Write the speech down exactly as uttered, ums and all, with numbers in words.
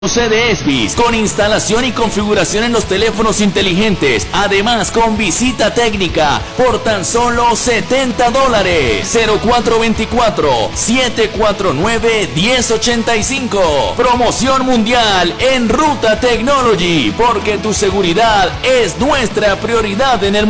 C de ESPIS, con instalación y configuración en los teléfonos inteligentes, además con visita técnica por tan solo setenta dólares. Cero cuatro veinticuatro, siete cuatro nueve, diez ochenta y cinco. Promoción mundial en Ruta Technology, porque tu seguridad es nuestra prioridad en el